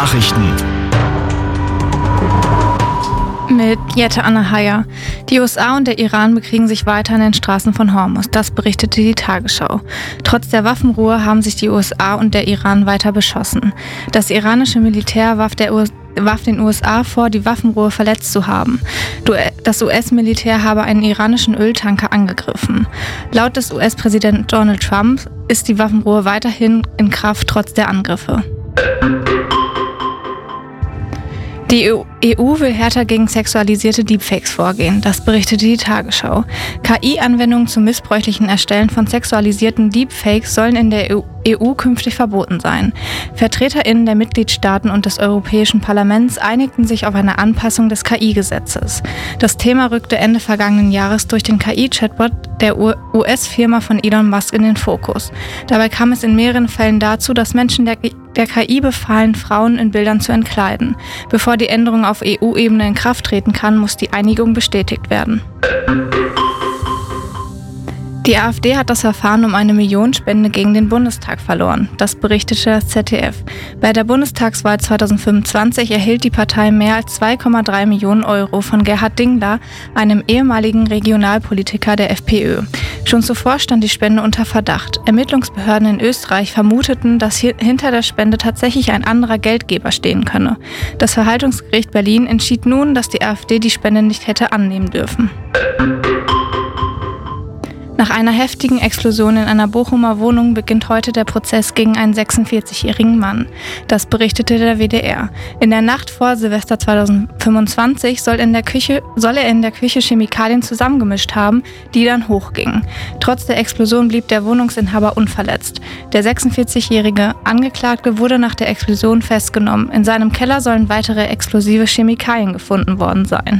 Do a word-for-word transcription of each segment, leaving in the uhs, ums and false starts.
Nachrichten. Mit Jette Anna Heyer. Die U S A und der Iran bekriegen sich weiter an den Straßen von Hormuz. Das berichtete die Tagesschau. Trotz der Waffenruhe haben sich die U S A und der Iran weiter beschossen. Das iranische Militär warf, der U S warf den U S A vor, die Waffenruhe verletzt zu haben. Das U S-Militär habe einen iranischen Öltanker angegriffen. Laut des U S-Präsidenten Donald Trump ist die Waffenruhe weiterhin in Kraft, trotz der Angriffe. Die E U will härter gegen sexualisierte Deepfakes vorgehen, das berichtete die Tagesschau. K I-Anwendungen zum missbräuchlichen Erstellen von sexualisierten Deepfakes sollen in der E U künftig verboten sein. VertreterInnen der Mitgliedstaaten und des Europäischen Parlaments einigten sich auf eine Anpassung des K I-Gesetzes. Das Thema rückte Ende vergangenen Jahres durch den K I-Chatbot der U S-Firma von Elon Musk in den Fokus. Dabei kam es in mehreren Fällen dazu, dass Menschen der Der K I befahlen, Frauen in Bildern zu entkleiden. Bevor die Änderung auf E U-Ebene in Kraft treten kann, muss die Einigung bestätigt werden. Die AfD hat das Verfahren um eine Millionenspende gegen den Bundestag verloren. Das berichtete das Z D F. Bei der Bundestagswahl zweitausendfünfundzwanzig erhielt die Partei mehr als zwei Komma drei Millionen Euro von Gerhard Dingler, einem ehemaligen Regionalpolitiker der FPÖ. Schon zuvor stand die Spende unter Verdacht. Ermittlungsbehörden in Österreich vermuteten, dass hier hinter der Spende tatsächlich ein anderer Geldgeber stehen könne. Das Verwaltungsgericht Berlin entschied nun, dass die AfD die Spende nicht hätte annehmen dürfen. Nach einer heftigen Explosion in einer Bochumer Wohnung beginnt heute der Prozess gegen einen sechsundvierzigjährigen Mann. Das berichtete der W D R. In der Nacht vor Silvester zweitausendfünfundzwanzig soll, in der Küche, soll er in der Küche Chemikalien zusammengemischt haben, die dann hochgingen. Trotz der Explosion blieb der Wohnungsinhaber unverletzt. Der sechsundvierzigjährige Angeklagte wurde nach der Explosion festgenommen. In seinem Keller sollen weitere explosive Chemikalien gefunden worden sein.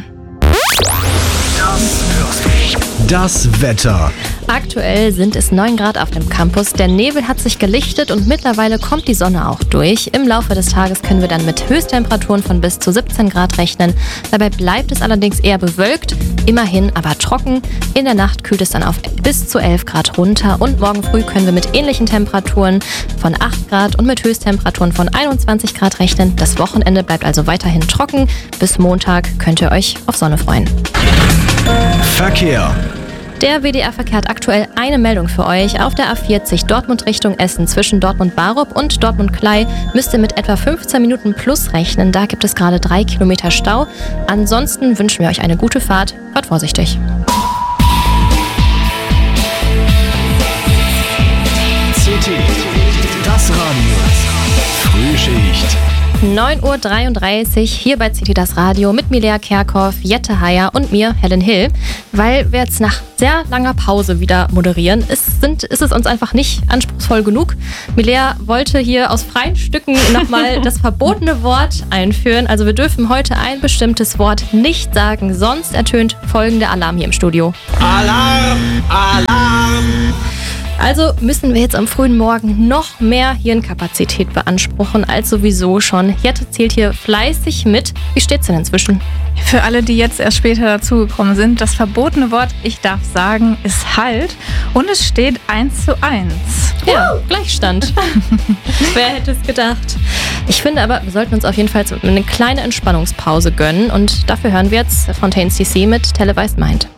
Das Wetter. Aktuell sind es neun Grad auf dem Campus. Der Nebel hat sich gelichtet und mittlerweile kommt die Sonne auch durch. Im Laufe des Tages können wir dann mit Höchsttemperaturen von bis zu siebzehn Grad rechnen. Dabei bleibt es allerdings eher bewölkt, immerhin aber trocken. In der Nacht kühlt es dann auf bis zu elf Grad runter und morgen früh können wir mit ähnlichen Temperaturen von acht Grad und mit Höchsttemperaturen von einundzwanzig Grad rechnen. Das Wochenende bleibt also weiterhin trocken. Bis Montag könnt ihr euch auf Sonne freuen. Verkehr. Der W D R-Verkehr hat aktuell eine Meldung für euch. Auf der A vierzig Dortmund Richtung Essen zwischen Dortmund-Barup und Dortmund-Klei müsst ihr mit etwa fünfzehn Minuten plus rechnen. Da gibt es gerade drei Kilometer Stau. Ansonsten wünschen wir euch eine gute Fahrt. Fahrt vorsichtig. C T. Das Radio. Frühschicht. neun Uhr dreiunddreißig hier bei C T Das Radio mit Milea Kerkhoff, Jette Heyer und mir, Helen Hill. Weil wir jetzt nach sehr langer Pause wieder moderieren, ist, sind, ist es uns einfach nicht anspruchsvoll genug. Milea wollte hier aus freien Stücken nochmal das verbotene Wort einführen. Also wir dürfen heute ein bestimmtes Wort nicht sagen, sonst ertönt folgender Alarm hier im Studio. Alarm! Alarm! Also müssen wir jetzt am frühen Morgen noch mehr Hirnkapazität beanspruchen als sowieso schon. Jette zählt hier fleißig mit. Wie steht's denn inzwischen? Für alle, die jetzt erst später dazugekommen sind, das verbotene Wort, ich darf sagen, ist halt. Und es steht eins zu eins. Ja, Gleichstand. Wer hätte es gedacht? Ich finde aber, wir sollten uns auf jeden Fall eine kleine Entspannungspause gönnen. Und dafür hören wir jetzt Fontaines D C mit Televised Mind.